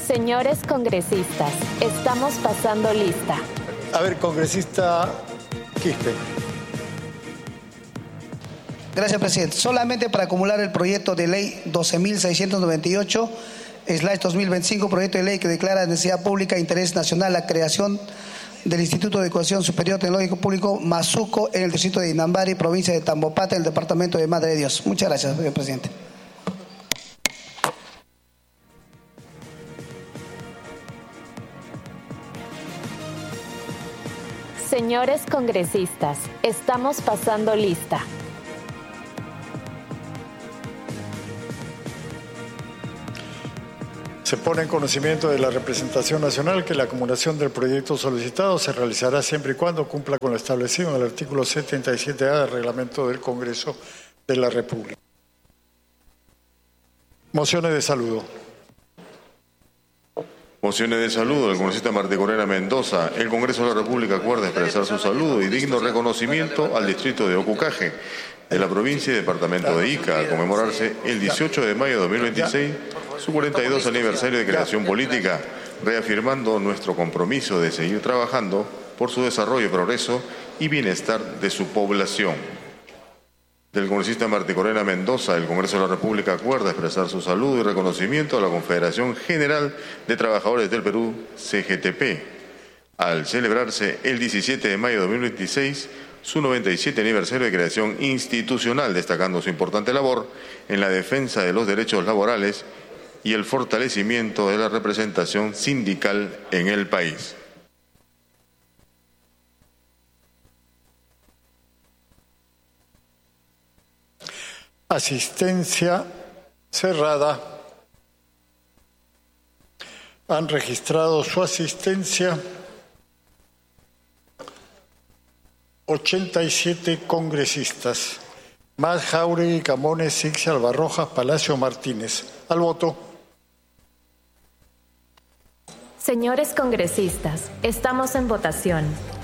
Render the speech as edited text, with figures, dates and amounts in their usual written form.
Señores congresistas, estamos pasando lista. A ver, congresista Quispe. Gracias, presidente. Solamente para acumular el proyecto de ley 12.698/2025, proyecto de ley que declara de necesidad pública e interés nacional la creación del Instituto de Educación Superior Tecnológico Público Masuco en el distrito de Inambari, provincia de Tambopata, en el departamento de Madre de Dios. Muchas gracias, señor presidente. Señores congresistas, estamos pasando lista. Se pone en conocimiento de la representación nacional que la acumulación del proyecto solicitado se realizará siempre y cuando cumpla con lo establecido en el artículo 77A del Reglamento del Congreso de la República. Mociones de saludo. Mociones de saludo del congresista Martí Corena Mendoza. El Congreso de la República acuerda expresar su saludo y digno reconocimiento al distrito de Ocucaje, de la provincia y departamento de Ica, al conmemorarse el 18 de mayo de 2026 su 42 aniversario de creación política, reafirmando nuestro compromiso de seguir trabajando por su desarrollo, progreso y bienestar de su población. Del congresista Martí Corena Mendoza, el Congreso de la República acuerda expresar su saludo y reconocimiento a la Confederación General de Trabajadores del Perú, CGTP, al celebrarse el 17 de mayo de 2026 su 97 aniversario de creación institucional, destacando su importante labor en la defensa de los derechos laborales y el fortalecimiento de la representación sindical en el país. Asistencia cerrada. Han registrado su asistencia 87 congresistas. Más Jáuregui, Camones, Sixia, Albarrojas, Palacio, Martínez. Al voto. Señores congresistas, estamos en votación.